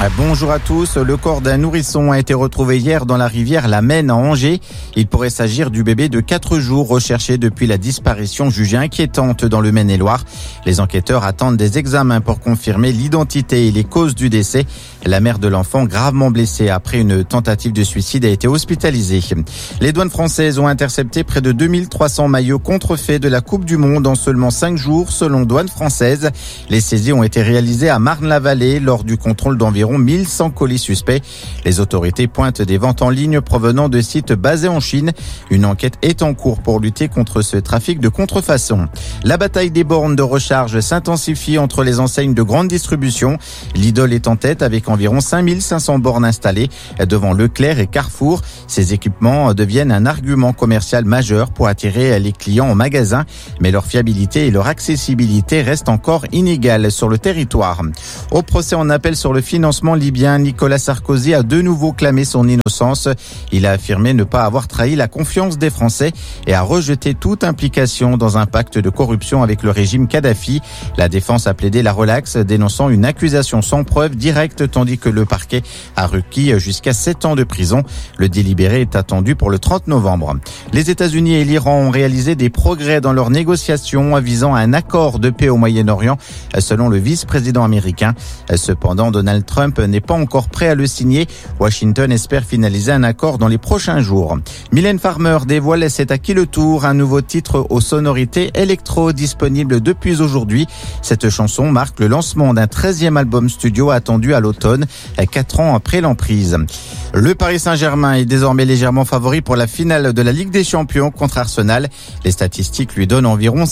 Bonjour à tous. Le corps d'un nourrisson a été retrouvé hier dans la rivière la Maine à Angers. Il pourrait s'agir du bébé de 4 jours recherché depuis la disparition jugée inquiétante dans le Maine-et-Loire. Les enquêteurs attendent des examens pour confirmer l'identité et les causes du décès. La mère de l'enfant, gravement blessée après une tentative de suicide, a été hospitalisée. Les douanes françaises ont intercepté près de 2300 maillots contrefaits de la Coupe du Monde en seulement 5 jours, selon douanes françaises. Les saisies ont été réalisées à Marne-la-Vallée lors du contrôle d'environ 1100 colis suspects. Les autorités pointent des ventes en ligne provenant de sites basés en Chine. Une enquête est en cours pour lutter contre ce trafic de contrefaçon. La bataille des bornes de recharge s'intensifie entre les enseignes de grande distribution. Lidl est en tête avec environ 5500 bornes installées devant Leclerc et Carrefour. Ces équipements deviennent un argument commercial majeur pour attirer les clients au magasin, mais leur fiabilité et leur accessibilité restent encore inégales sur le territoire. Au procès en appel sur le financement libyen, Nicolas Sarkozy a de nouveau clamé son innocence. Il a affirmé ne pas avoir trahi la confiance des Français et a rejeté toute implication dans un pacte de corruption avec le régime Kadhafi. La défense a plaidé la relaxe, dénonçant une accusation sans preuve directe, tandis que le parquet a requis jusqu'à 7 ans de prison. Le délibéré est attendu pour le 30 novembre. Les États-Unis et l'Iran ont réalisé des progrès dans leurs négociations visant à un accord de paix au Moyen-Orient, selon le vice-président américain. Cependant, Donald Trump n'est pas encore prêt à le signer. Washington espère finaliser un accord dans les prochains jours. Mylène Farmer dévoile C'est à qui le tour, un nouveau titre aux sonorités électro disponible depuis aujourd'hui. Cette chanson marque le lancement d'un 13e album studio attendu à l'automne, 4 ans après l'emprise. Le Paris Saint-Germain est désormais légèrement favori pour la finale de la Ligue des Champions contre Arsenal. Les statistiques lui donnent environ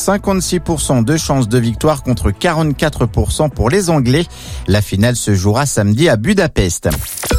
56% de chances de victoire contre 44% pour les Anglais. La finale se jouera samedi à Budapest.